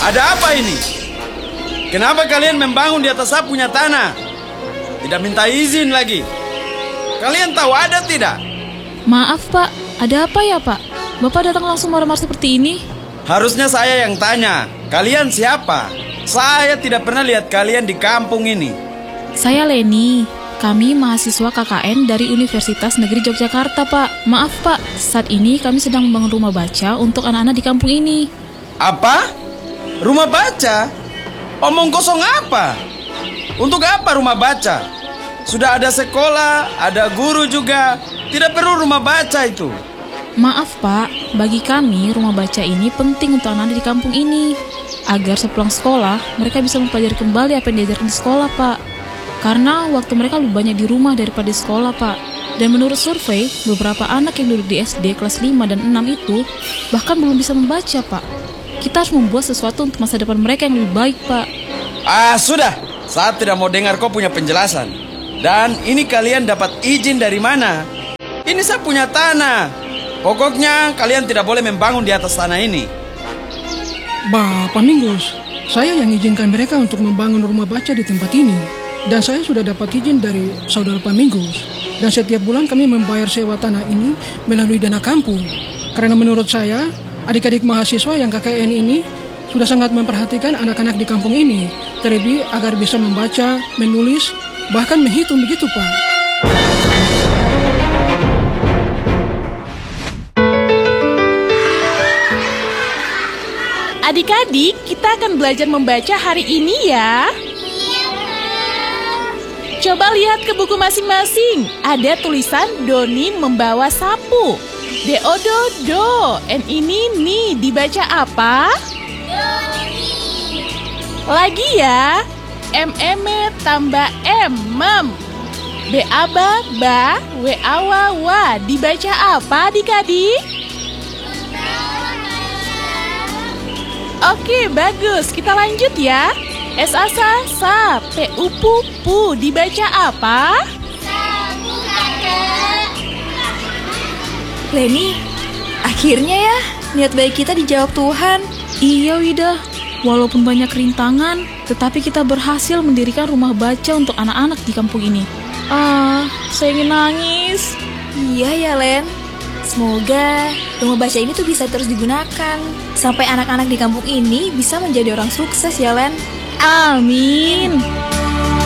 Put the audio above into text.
Ada apa ini? Kenapa kalian membangun di atas saya punya tanah? Tidak minta izin lagi. Kalian tahu ada tidak? Maaf Pak, ada apa ya Pak? Bapak datang langsung marah-marah seperti ini? Harusnya saya yang tanya. Kalian siapa? Saya tidak pernah lihat kalian di kampung ini. Saya Leni. Kami mahasiswa KKN dari Universitas Negeri Yogyakarta, Pak. Maaf, Pak. Saat ini kami sedang membangun rumah baca untuk anak-anak di kampung ini. Apa? Rumah baca? Omong kosong apa? Untuk apa rumah baca? Sudah ada sekolah, ada guru juga. Tidak perlu rumah baca itu. Maaf, Pak. Bagi kami, rumah baca ini penting untuk anak-anak di kampung ini. Agar sepulang sekolah, mereka bisa mempelajari kembali apa yang diajarkan di sekolah, Pak. Karena waktu mereka lebih banyak di rumah daripada di sekolah, Pak. Dan menurut survei, beberapa anak yang duduk di SD kelas 5 dan 6 itu bahkan belum bisa membaca, Pak. Kita harus membuat sesuatu untuk masa depan mereka yang lebih baik, Pak. Sudah. Saya tidak mau dengar kau punya penjelasan. Dan ini kalian dapat izin dari mana? Ini saya punya tanah. Pokoknya kalian tidak boleh membangun di atas tanah ini. Bapak Minggus, saya yang izinkan mereka untuk membangun rumah baca di tempat ini. Dan saya sudah dapat izin dari saudara Pak Minggus. Dan setiap bulan kami membayar sewa tanah ini melalui dana kampung. Karena menurut saya, adik-adik mahasiswa yang KKN ini sudah sangat memperhatikan anak-anak di kampung ini. Terlebih agar bisa membaca, menulis, bahkan menghitung begitu, Pak. Adik-adik, kita akan belajar membaca hari ini ya. Coba lihat ke buku masing-masing. Ada tulisan Doni membawa sapu. D-O-D-O, do. N ini ni. Dibaca apa? Doni. Lagi ya. M-M tambah M, mem. B-A-B-A, ba. W-A-W-A. Dibaca apa adik-adik? Oke, bagus. Kita lanjut ya. S-A-S-A, sa. P-U-P-U, dibaca apa? Sapu, Kakak. Leni, akhirnya ya niat baik kita dijawab Tuhan. Iya, Wida. Walaupun banyak rintangan, tetapi kita berhasil mendirikan rumah baca untuk anak-anak di kampung ini. Saya ingin nangis. Iya ya, Len. Semoga rumah baca ini tuh bisa terus digunakan sampai anak-anak di kampung ini bisa menjadi orang sukses ya, Len. Amin.